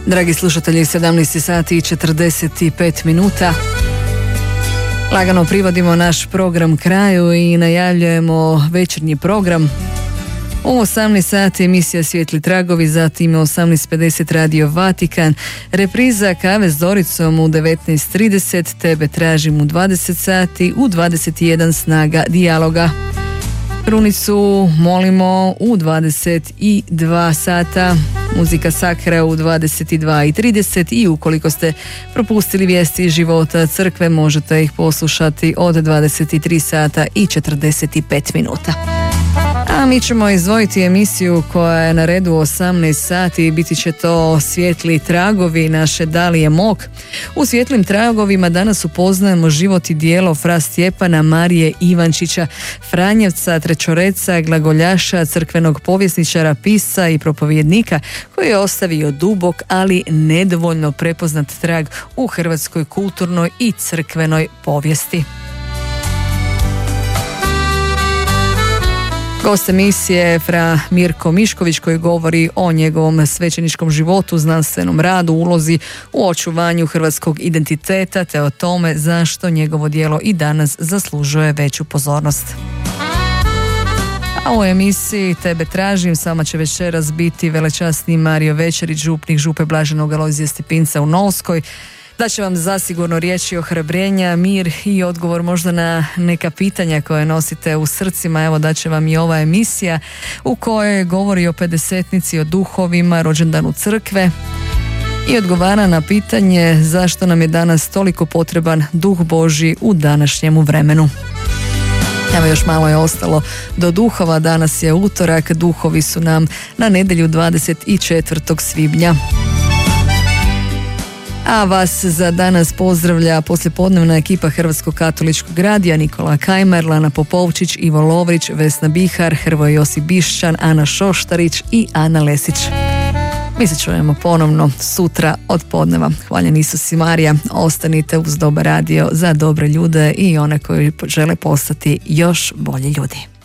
Dragi slušatelji, 17 sati i 45 minuta. Lagano privodimo naš program kraju i najavljujemo večernji program. U 18 sati emisija Svijetli tragovi, zatim u 18.50 Radio Vatikan, repriza Kave s Doricom u 19.30, Tebe tražim u 20 sati, u 21 Snaga dijaloga. Krunicu molimo u 22 sata, muzika Sakra u 22.30 i ukoliko ste propustili vijesti iz života crkve možete ih poslušati od 23 sata i 45 minuta. A mi ćemo izdvojiti emisiju koja je na redu 18 sati, biti će to Svijetli tragovi naše Dalije Mok. U Svijetlim tragovima danas upoznajemo život i djelo fra Stjepana Marije Ivančića, Franjevca, Trećoreca, glagoljaša, crkvenog povjesničara, pisca i propovjednika koji je ostavio dubok, ali nedovoljno prepoznat trag u hrvatskoj kulturnoj i crkvenoj povijesti. Gost emisije fra Mirko Mišković koji govori o njegovom svećeničkom životu, znanstvenom radu, ulozi u očuvanju hrvatskog identiteta te o tome zašto njegovo djelo i danas zaslužuje veću pozornost. A u emisiji Tebe tražim s vama će večeras biti velečasni Mario Večerić, župnik župe Blaženog Alojzija Stipinca u Novskoj. Da će vam zasigurno riječi ohrabrenja, mir i odgovor možda na neka pitanja koje nosite u srcima. Evo da će vam i ova emisija u kojoj govori o pedesetnici, o duhovima, rođendanu crkve i odgovara na pitanje zašto nam je danas toliko potreban Duh Božji u današnjemu vremenu. Evo još malo je ostalo do duhova, danas je utorak, duhovi su nam na nedjelju 24. svibnja. A vas za danas pozdravlja poslijepodnevna ekipa Hrvatskog katoličkog radija, Nikola Kajmer, Lana Popovčić, Ivo Lovrić, Vesna Bihar, Hrvoje Josip Bišćan, Ana Šoštarić i Ana Lesić. Mi se čujemo ponovno sutra od podneva. Hvaljen Isus i Marija. Ostanite uz Dobar radio za dobre ljude i one koji žele postati još bolji ljudi.